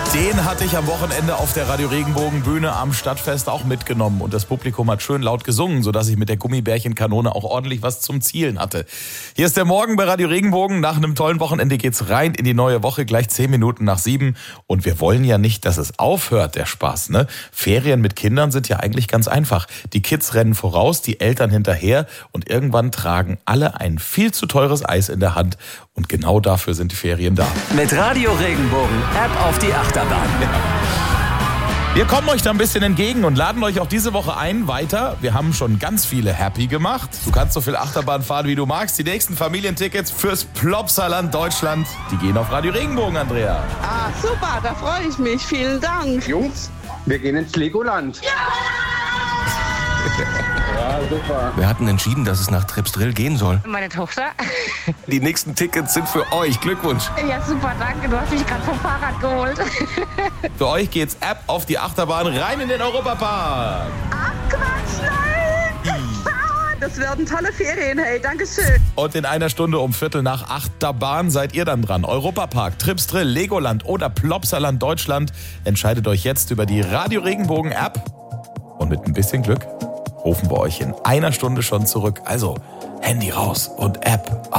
Den hatte ich am Wochenende auf der Radio Regenbogen Bühne am Stadtfest auch mitgenommen. Und das Publikum hat schön laut gesungen, sodass ich mit der Gummibärchenkanone auch ordentlich was zum Zielen hatte. Hier ist der Morgen bei Radio Regenbogen. Nach einem tollen Wochenende geht's rein in die neue Woche, gleich 10 Minuten nach 7. Und wir wollen ja nicht, dass es aufhört, der Spaß, ne? Ferien mit Kindern sind ja eigentlich ganz einfach. Die Kids rennen voraus, die Eltern hinterher und irgendwann tragen alle ein viel zu teures Eis in der Hand. Und genau dafür sind die Ferien da. Mit Radio Regenbogen, App auf die Achterbahn. Ja. Wir kommen euch da ein bisschen entgegen und laden euch auch diese Woche ein weiter. Wir haben schon ganz viele happy gemacht. Du kannst so viel Achterbahn fahren, wie du magst. Die nächsten Familientickets fürs Plopsaland Deutschland, die gehen auf Radio Regenbogen, Andrea. Ah, super, da freue ich mich. Vielen Dank. Jungs, wir gehen ins Legoland. Ja, super. Wir hatten entschieden, dass es nach Tripsdrill gehen soll. Meine Tochter. Die nächsten Tickets sind für euch. Glückwunsch. Ja, super, danke. Du hast mich gerade vom Fahrrad geholt. Für euch geht's ab auf die Achterbahn rein in den Europapark. Ach, Quatsch, nein. Das werden tolle Ferien, hey, Dankeschön. Und in einer Stunde um 7:45 der Bahn seid ihr dann dran. Europapark, Tripsdrill, Legoland oder Plopsaland Deutschland. Entscheidet euch jetzt über die Radio Regenbogen App. Und mit ein bisschen Glück rufen wir euch in einer Stunde schon zurück. Also Handy raus und App auf.